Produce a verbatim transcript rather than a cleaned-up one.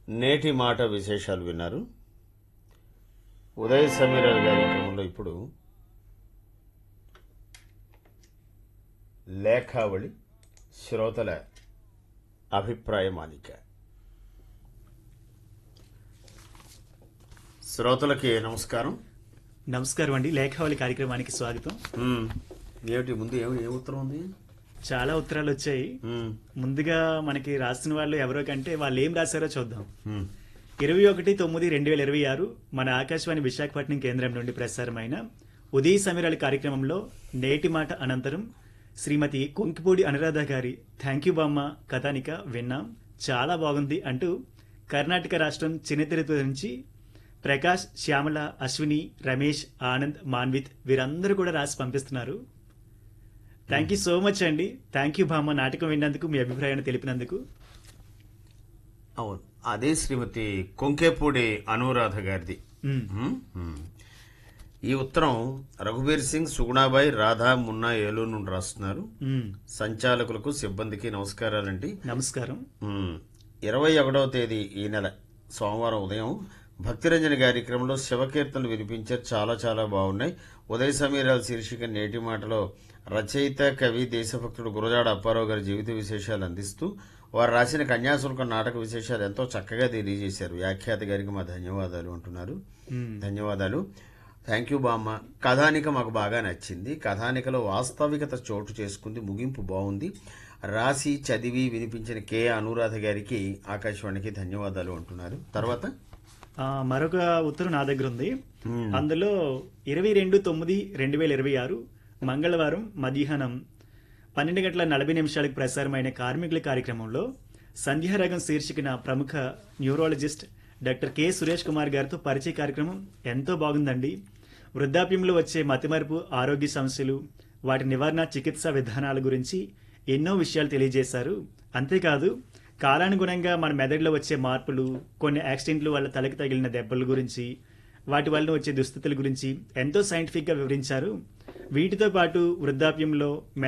నేటి మాట విశేషాలు విన్నారు. ఉదయ సమీరాలు గారి క్రమంలో ఇప్పుడు లేఖావళి శ్రోతల అభిప్రాయ మాలిక. శ్రోతలకి నమస్కారం. నమస్కారం అండి. లేఖావళి కార్యక్రమానికి స్వాగతం. మ్మ్. ఏమిటి ముందు ఏమి ఏ ఉత్తరం ఉంది? చాలా ఉత్తరాలు వచ్చాయి. మ్మ్. ముందుగా మనకి రాసిన వాళ్ళు ఎవరో కంటే వాళ్ళు ఏం రాశారో చూద్దాం. మ్మ్. ఇరవై ఒకటి తొమ్మిది రెండు వేల ఇరవై ఆరు మన ఆకాశవాణి విశాఖపట్నం కేంద్రం నుండి ప్రసారమైన ఉదయ సమీరాల కార్యక్రమంలో నేటి మాట అనంతరం శ్రీమతి కొంకిపూడి అనురాధ గారి థ్యాంక్ యూ బామ్మ కథానిక విన్నాం, చాలా బాగుంది అంటూ కర్ణాటక రాష్ట్రం చిన్నతిరుపతి నుంచి ప్రకాష్, శ్యామల, అశ్విని, రమేష్, ఆనంద్, మాన్విత్ వీరందరూ కూడా రాసి పంపిస్తున్నారు. థ్యాంక్ యూ సో మచ్ అండి. థ్యాంక్ యూ బామ్మ నాటకం విన్నందుకు, మీ అభిప్రాయాన్ని తెలిపినందుకు. అవును, అదే శ్రీమతి కొంకేపూడి అనురాధ గారిది. మ్మ్. మ్మ్. మ్మ్. ఈ ఉత్తరం రఘుబీర్ సింగ్, సుగుణాబాయి, రాధా, మున్నా ఏలూరు నుండి రాస్తున్నారు. మ్మ్. సంచాలకులకు, సిబ్బందికి నమస్కారాలండి. నమస్కారం. మ్మ్. ఇరవై ఒకటవ తేదీ ఈ నెల సోమవారం ఉదయం భక్తిరంజని కార్యక్రమంలో శివకీర్తనలు వినిపించారు. చాలా చాలా బాగున్నాయి. ఉదయ సమీరాల శీర్షిక నేటి మాటలో రచయిత, కవి, దేశభక్తుడు గురజాడ అప్పారావు గారి జీవిత విశేషాలు అందిస్తూ వారు రాసిన కన్యాశుల్కం నాటక విశేషాలు ఎంతో చక్కగా తెలియజేశారు. వ్యాఖ్యాత గారికి మా ధన్యవాదాలు అంటున్నారు. మ్మ్. ధన్యవాదాలు. థ్యాంక్ యూ బామ్మ. కథానిక మాకు బాగా నచ్చింది. కథానికలో వాస్తవికత చోటు చేసుకుంది. ముగింపు బాగుంది. రాసి చదివి వినిపించిన కె అనురాధ గారికి, ఆకాశవాణికి ధన్యవాదాలు అంటున్నారు. తర్వాత ఆ, మరొక ఉత్తరం నా దగ్గర ఉంది. అందులో ఇరవై రెండు తొమ్మిది రెండు వేల ఇరవై ఆరు మంగళవారం మధ్యాహ్నం పన్నెండు గంటల నలభై నిమిషాలకు ప్రసారమైన కార్మికుల కార్యక్రమంలో సంధ్యారాగం శీర్షికన ప్రముఖ neurologist doctor K Suresh Kumar గారితో పరిచయ కార్యక్రమం ఎంతో బాగుందండి. వృద్ధాప్యంలో వచ్చే మతిమరుపు, ఆరోగ్య సమస్యలు, వాటి నివారణ, చికిత్సా విధానాల గురించి ఎన్నో విషయాలు తెలియజేశారు. అంతేకాదు కాలానుగుణంగా మన మెదడులో వచ్చే మార్పులు, కొన్ని యాక్సిడెంట్లు వల్ల తలకి తగిలిన దెబ్బల గురించి, వాటి వల్ల వచ్చే దుస్థితుల గురించి ఎంతో సైంటిఫిక్ గా వివరించారు. వీటితో పాటు వృద్ధాప్యంలో